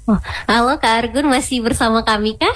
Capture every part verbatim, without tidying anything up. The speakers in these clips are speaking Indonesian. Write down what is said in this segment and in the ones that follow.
Oh, halo Kak Argun, masih bersama kami kah?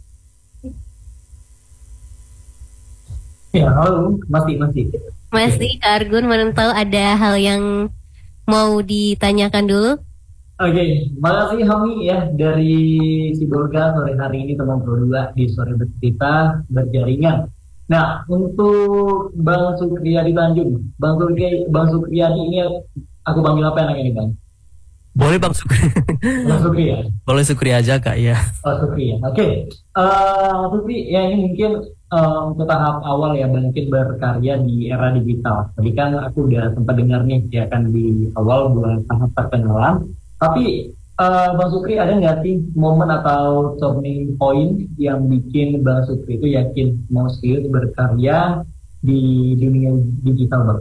Ya, halo, masih, masih. Oke, Masih Kak Argun, mana tahu ada hal yang mau ditanyakan dulu? oke. Makasih Hami ya dari Sibolga sore hari ini teman berdua di sore bercerita berjaringan. Nah, untuk Bang Sukriyadi Tanjung, Bang Sukri, Bang Sukriyadi ini aku panggil apa enaknya nih Bang? Boleh Bang Sukri. Bang Sukri ya? Boleh Sukri aja Kak ya. Oh, Sukri ya. Oke. Eh, Sukri, ya ini mungkin eh, untuk tahap awal ya bangkit berkarya di era digital. Tadi kan aku udah sempat dengar nih ya kan di awal buat tahap perkenalan. Tapi eh, Bang Sukri ada nggak sih momen atau turning point yang bikin Bang Sukri itu yakin mau serius berkarya di dunia digital Bang?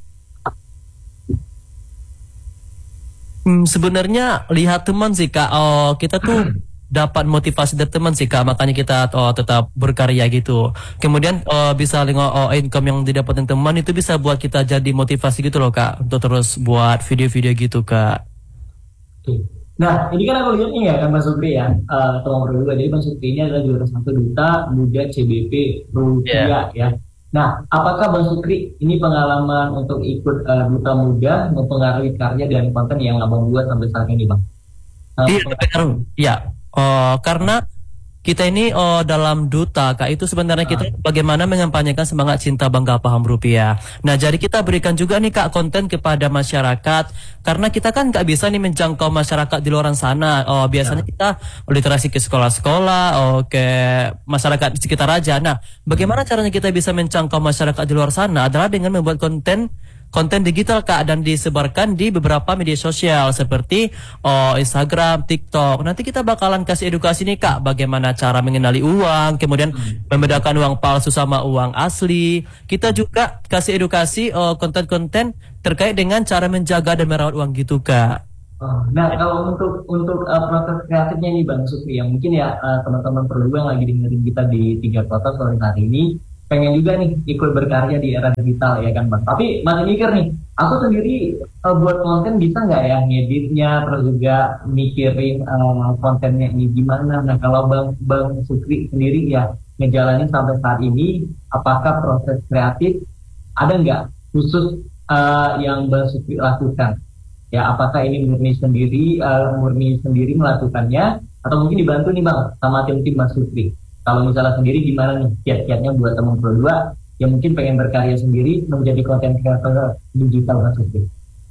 Hmm, sebenarnya lihat teman sih Kak. Oh, kita tuh dapat motivasi dari teman sih Kak. Makanya kita oh, tetap berkarya gitu. Kemudian oh, bisa lihat oh, income yang didapatin teman itu bisa buat kita jadi motivasi gitu loh Kak. Untuk terus buat video-video gitu Kak. Oke. Nah, ini kan aku lihat nih ya kan Mas Sukri ya, eh teman berdua. Jadi Mas Sukri ini adalah juara satu duta muda C B P Ya. Rupiah ya. Nah, apakah Bang Sukri ini pengalaman untuk ikut eh, duta muda mempengaruhi karya dan konten yang abang buat sampai saat ini, Bang? Eh, Iya, peng- benar. Ya, oh, karena kita ini oh, dalam duta, Kak, itu sebenarnya ah, kita bagaimana mengampanyekan semangat cinta bangga paham rupiah. Nah, jadi kita berikan juga nih Kak konten kepada masyarakat, karena kita kan nggak bisa nih menjangkau masyarakat di luar sana. Oh, biasanya ya. kita literasi ke sekolah-sekolah, oh, ke masyarakat di sekitar aja. Nah, Hmm. bagaimana caranya kita bisa menjangkau masyarakat di luar sana adalah dengan membuat konten konten digital Kak dan disebarkan di beberapa media sosial seperti oh, Instagram, TikTok. Nanti kita bakalan kasih edukasi nih Kak, bagaimana cara mengenali uang, kemudian Hmm. membedakan uang palsu sama uang asli. Kita juga kasih edukasi oh, konten-konten terkait dengan cara menjaga dan merawat uang gitu Kak. Oh, nah, kalau untuk untuk eh, proses kreatifnya nih Bang Sukri, yang mungkin ya eh, teman-teman perlu yang lagi dengerin kita di tiga kota sore hari ini pengen juga nih ikut berkarya di era digital ya kan Bang. Tapi masih mikir nih, aku sendiri eh, buat konten bisa nggak ya ngeditnya, terus juga mikirin eh, kontennya ini gimana. Nah, kalau Bang Bang Sukri sendiri ya ngejalanin sampai saat ini, apakah proses kreatif ada nggak khusus eh, yang Bang Sukri lakukan? Ya, apakah ini murni sendiri, eh, murni sendiri melakukannya, atau mungkin dibantu nih Bang sama tim-tim Mas Sukri. Kalau misalnya sendiri gimana nih kiat-kiatnya buat teman berdua yang mungkin pengen berkarya sendiri menjadi konten kreator digital Mas Sukri.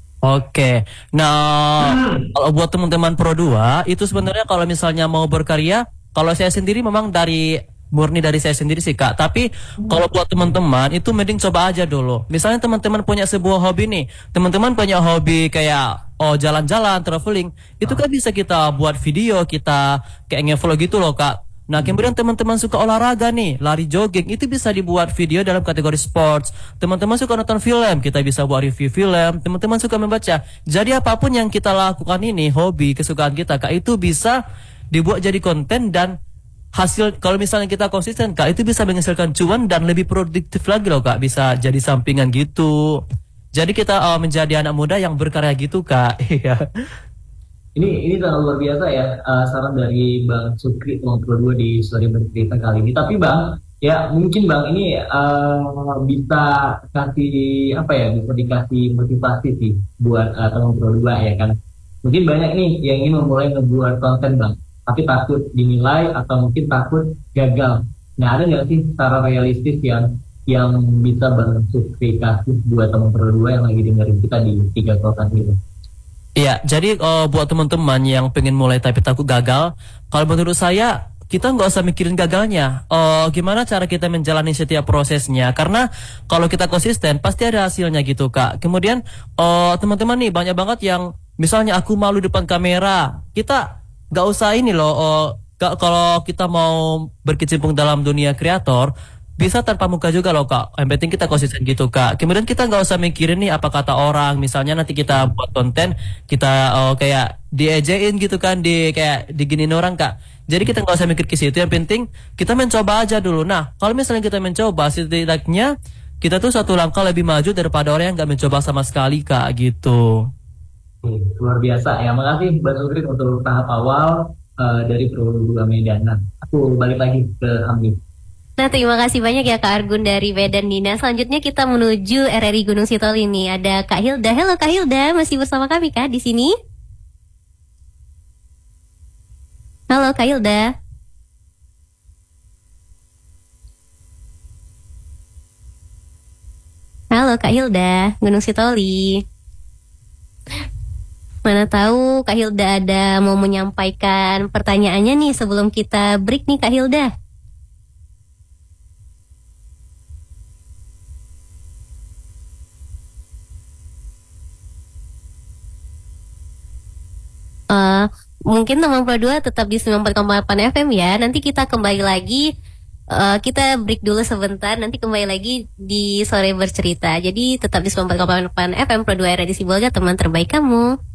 Oke, nah kalau buat teman-teman Pro dua itu sebenarnya kalau misalnya mau berkarya, kalau saya sendiri memang dari murni dari saya sendiri sih Kak. Tapi kalau buat teman-teman itu mending coba aja dulu. Misalnya teman-teman punya sebuah hobi nih, teman-teman punya hobi kayak oh jalan-jalan, traveling, itu Ah, kan bisa kita buat video, kita kayak nge-vlog gitu loh Kak. Nah, kemudian teman-teman suka olahraga nih, lari jogging, itu bisa dibuat video dalam kategori sports. Teman-teman suka nonton film, kita bisa buat review film. Teman-teman suka membaca. Jadi apapun yang kita lakukan ini, hobi, kesukaan kita, Kak, itu bisa dibuat jadi konten dan hasil kalau misalnya kita konsisten, Kak, itu bisa menghasilkan cuan dan lebih produktif lagi loh, Kak. Bisa jadi sampingan gitu. Jadi kita uh, menjadi anak muda yang berkarya gitu, Kak. Iya. Ini ini sangat luar biasa ya eh, saran dari Bang Sukri teman berdua di story bercerita kali ini. Tapi Bang, ya mungkin Bang ini eh, bisa kasih apa ya, bisa dikasih motivasi sih buat eh, teman berdua ya kan. Mungkin banyak nih yang ingin memulai ngebuat konten Bang, tapi takut dinilai atau mungkin takut gagal. Nah, ada nggak sih cara realistis yang yang bisa Bang Sukri kasih buat teman berdua yang lagi dengerin kita di tiga kota ini? Iya, jadi uh, buat teman-teman yang pengen mulai tapi takut gagal, kalau menurut saya kita nggak usah mikirin gagalnya. Uh, gimana cara kita menjalani setiap prosesnya? Karena kalau kita konsisten pasti ada hasilnya gitu Kak. Kemudian uh, teman-teman nih banyak banget yang misalnya aku malu depan kamera, kita nggak usah ini loh. Uh, ga- kalau kita mau berkecimpung dalam dunia kreator, bisa tanpa muka juga loh Kak. Yang penting kita konsisten gitu Kak. Kemudian kita nggak usah mikirin nih apa kata orang. Misalnya nanti kita buat konten, kita oh, kayak diejein gitu kan, di kayak diginin orang Kak. Jadi kita nggak usah mikir ke situ. Yang penting kita mencoba aja dulu. Nah, kalau misalnya kita mencoba, setidaknya kita tuh satu langkah lebih maju daripada orang yang nggak mencoba sama sekali Kak gitu. Oke, luar biasa ya. Makasih Mbak Sukrit untuk tahap awal eh, dari Pro dua Medan. Nah, aku balik lagi ke Hamdi. Nah, terima kasih banyak ya Kak Argun dari Medan Dina. Selanjutnya kita menuju R R I Gunung Sitoli ini. Ada Kak Hilda. Halo Kak Hilda, masih bersama kami Kak di sini? Halo Kak Hilda. Halo Kak Hilda, Gunung Sitoli. Mana tahu Kak Hilda ada mau menyampaikan pertanyaannya nih sebelum kita break nih Kak Hilda. Eh, mungkin teman Pro dua tetap di sembilan puluh empat koma delapan F M ya. Nanti kita kembali lagi. Eh, kita break dulu sebentar. Nanti kembali lagi di sore bercerita. Jadi tetap di sembilan puluh empat koma delapan F M Pro dua R D Sibolga, teman terbaik kamu.